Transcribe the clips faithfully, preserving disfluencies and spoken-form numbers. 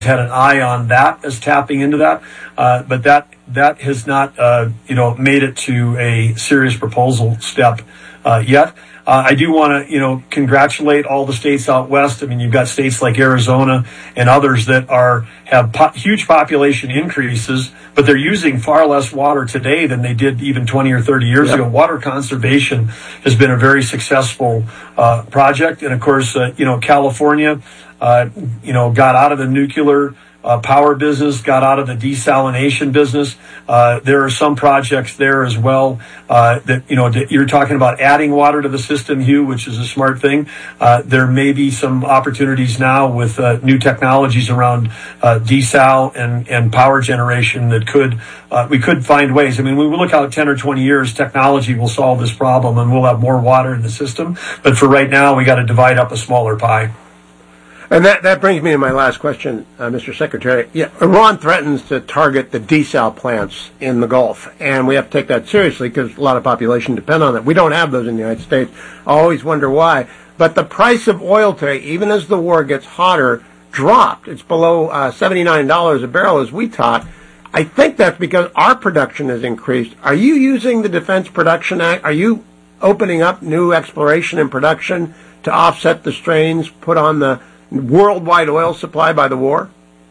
had an eye on that as tapping into that, uh, but that that has not, uh, you know, made it to a serious proposal step uh, yet. Uh, I do want to, you know, congratulate all the states out west. I mean, you've got states like Arizona and others that are have po- huge population increases, but they're using far less water today than they did even twenty or thirty years yep. ago. Water conservation has been a very successful uh, project, and of course, uh, you know, California, uh, you know, got out of the nuclear Uh, power business, got out of the desalination business. Uh, there are some projects there as well uh, that, you know, you're talking about adding water to the system, Hugh, which is a smart thing. Uh, there may be some opportunities now with uh, new technologies around uh, desal and, and power generation that could, uh, we could find ways. I mean, when we look out ten or twenty years, technology will solve this problem and we'll have more water in the system. But for right now, we got to divide up a smaller pie. And that, that brings me to my last question, uh, Mister Secretary. Yeah, Iran threatens to target the desal plants in the Gulf, and we have to take that seriously because a lot of population depend on it. We don't have those in the United States. I always wonder why. But the price of oil today, even as the war gets hotter, dropped. It's below uh, seventy-nine dollars a barrel, as we taught. I think that's because our production has increased. Are you using the Defense Production Act? Are you opening up new exploration and production to offset the strains put on the worldwide oil supply by the war?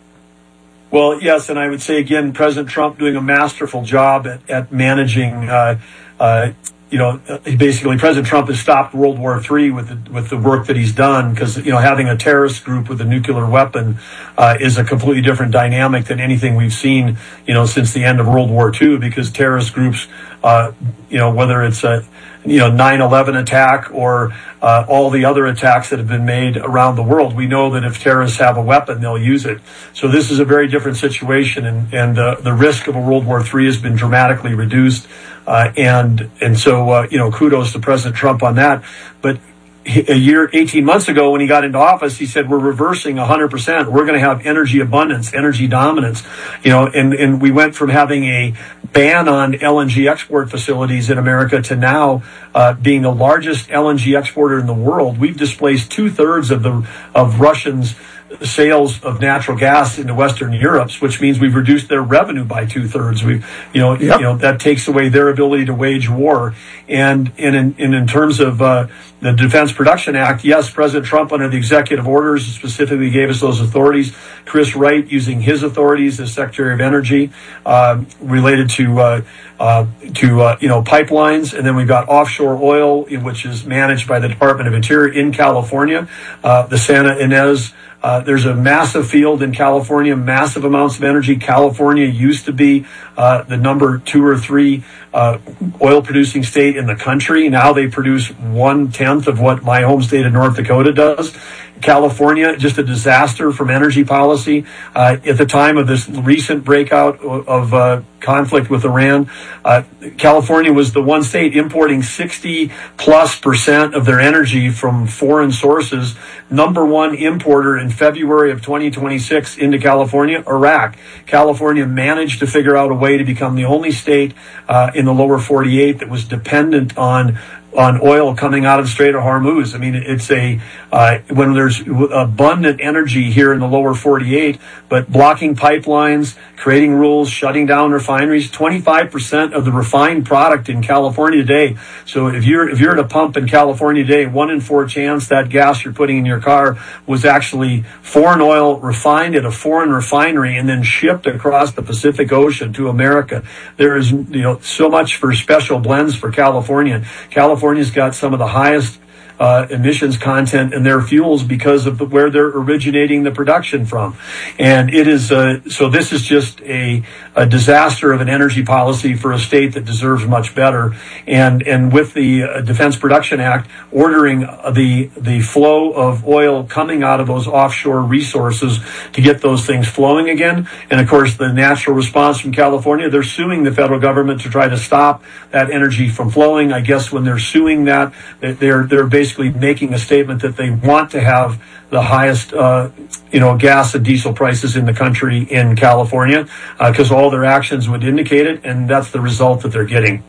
Well, yes, and I would say, again, President Trump doing a masterful job at, at managing, uh, uh, you know, basically President Trump has stopped World War Three with the, with the work that he's done because, you know, having a terrorist group with a nuclear weapon uh, is a completely different dynamic than anything we've seen, you know, since the end of World War Two, because terrorist groups, uh, you know, whether it's a, you know, nine eleven attack or uh, all the other attacks that have been made around the world, we know that if terrorists have a weapon, they'll use it. So this is a very different situation, and, and uh, the risk of a World War Three has been dramatically reduced. Uh, and and so, uh, you know, kudos to President Trump on that. But a year, eighteen months ago, when he got into office, he said, we're reversing one hundred percent. We're going to have energy abundance, energy dominance. You know, and, and we went from having a ban on L N G export facilities in America to now uh, being the largest L N G exporter in the world. We've displaced two thirds of the of Russians' sales of natural gas into Western Europe, which means we've reduced their revenue by two thirds. We've, you know, yep. you know that takes away their ability to wage war. And, and in, and in terms of uh, the Defense Production Act, yes, President Trump, under the executive orders, specifically gave us those authorities. Chris Wright, using his authorities as Secretary of Energy, uh, related to uh, uh, to uh, you know pipelines, and then we've got offshore oil, which is managed by the Department of Interior in California, uh, the Santa Ynez. Uh, there's a massive field in California, massive amounts of energy. California used to be uh, the number two or three uh, oil-producing state in the country. Now they produce one-tenth of what my home state of North Dakota does. California, just a disaster from energy policy. Uh, at the time of this recent breakout of uh, conflict with Iran, uh, California was the one state importing sixty plus percent of their energy from foreign sources. Number one importer in February of twenty twenty-six into California, Iraq. California managed to figure out a way to become the only state uh, in the lower forty-eight that was dependent on on oil coming out of the Strait of Hormuz. I mean, it's a, uh, when there's abundant energy here in the lower forty-eight, but blocking pipelines, creating rules, shutting down refineries, twenty-five percent of the refined product in California today. So if you're, if you're at a pump in California today, one in four chance that gas you're putting in your car was actually foreign oil refined at a foreign refinery and then shipped across the Pacific Ocean to America. There is, you know, so much for special blends for California. California California's got some of the highest uh, emissions content in their fuels because of the, where they're originating the production from. And it is, uh, so this is just a, a disaster of an energy policy for a state that deserves much better. And, and with the uh, Defense Production Act ordering the, the flow of oil coming out of those offshore resources to get those things flowing again. And of course, the natural response from California, they're suing the federal government to try to stop that energy from flowing. I guess when they're suing that, they're, they're basically making a statement that they want to have the highest, uh, you know, gas and diesel prices in the country in California, because uh, all their actions would indicate it, and that's the result that they're getting.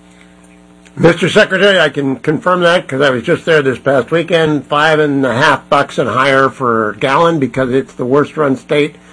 Mister Secretary, I can confirm that because I was just there this past weekend. Five and a half bucks and higher for a gallon because it's the worst run state